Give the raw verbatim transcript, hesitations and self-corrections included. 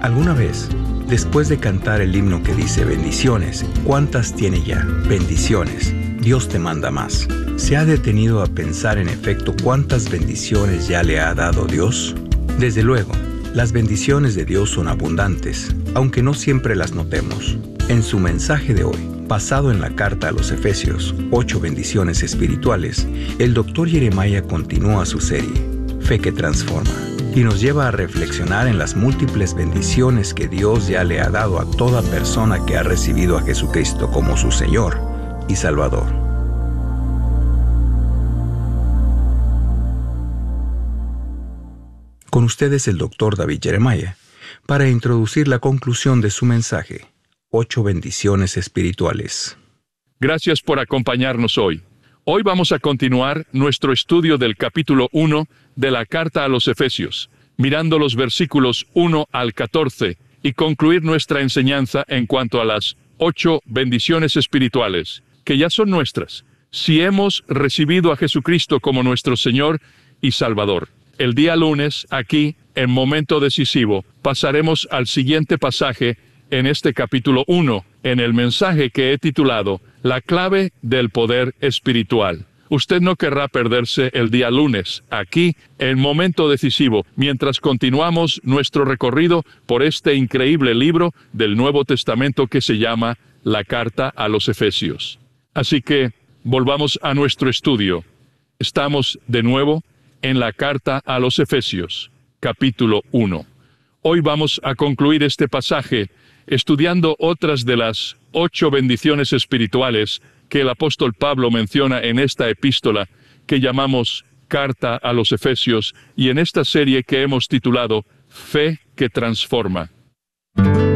¿Alguna vez, después de cantar el himno que dice bendiciones, cuántas tiene ya? Bendiciones. Dios te manda más. ¿Se ha detenido a pensar en efecto cuántas bendiciones ya le ha dado Dios? Desde luego, las bendiciones de Dios son abundantes, aunque no siempre las notemos. En su mensaje de hoy, basado en la carta a los Efesios, ocho bendiciones espirituales, el doctor Jeremiah continúa su serie, Fe que Transforma, y nos lleva a reflexionar en las múltiples bendiciones que Dios ya le ha dado a toda persona que ha recibido a Jesucristo como su Señor y Salvador. Con ustedes el doctor David Jeremiah, para introducir la conclusión de su mensaje, Ocho bendiciones espirituales. Gracias por acompañarnos hoy. Hoy vamos a continuar nuestro estudio del capítulo uno de la carta a los Efesios, mirando los versículos uno al catorce y concluir nuestra enseñanza en cuanto a las ocho bendiciones espirituales, que ya son nuestras, si hemos recibido a Jesucristo como nuestro Señor y Salvador. El día lunes, aquí, en momento decisivo, pasaremos al siguiente pasaje en este capítulo uno, en el mensaje que he titulado La clave del poder espiritual. Usted no querrá perderse el día lunes, aquí, en momento decisivo, mientras continuamos nuestro recorrido por este increíble libro del Nuevo Testamento que se llama La Carta a los Efesios. Así que, volvamos a nuestro estudio. Estamos, de nuevo, en la Carta a los Efesios, capítulo uno. Hoy vamos a concluir este pasaje estudiando otras de las ocho bendiciones espirituales que el apóstol Pablo menciona en esta epístola que llamamos Carta a los Efesios y en esta serie que hemos titulado Fe que Transforma.